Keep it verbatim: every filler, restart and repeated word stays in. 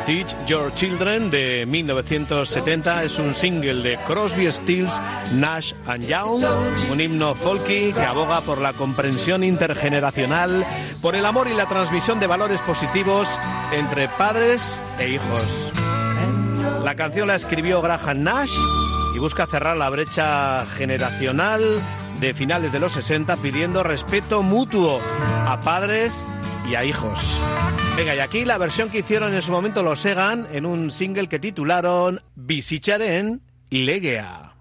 Teach Your Children de mil novecientos setenta es un single de Crosby, Stills, Nash and Young, un himno folky que aboga por la comprensión intergeneracional, por el amor y la transmisión de valores positivos entre padres e hijos. La canción la escribió Graham Nash y busca cerrar la brecha generacional de finales de los sesenta pidiendo respeto mutuo a padres y a hijos. Venga, y aquí la versión que hicieron en su momento los Egan en un single que titularon Bizitzaren Legea.